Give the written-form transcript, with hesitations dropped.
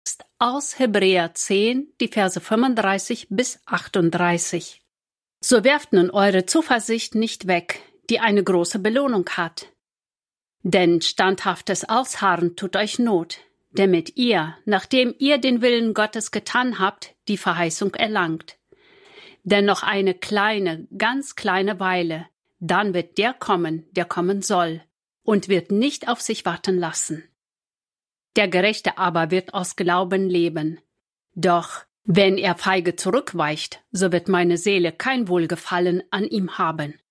aus Hebräer 10, die Verse 35 bis 38. So werft nun eure Zuversicht nicht weg, die eine große Belohnung hat. Denn standhaftes Ausharren tut euch Not, damit ihr, nachdem ihr den Willen Gottes getan habt, die Verheißung erlangt. Denn noch eine kleine, ganz kleine Weile, dann wird der kommen, der kommen soll, und wird nicht auf sich warten lassen. Der Gerechte aber wird aus Glauben leben. Doch wenn er feige zurückweicht, so wird meine Seele kein Wohlgefallen an ihm haben.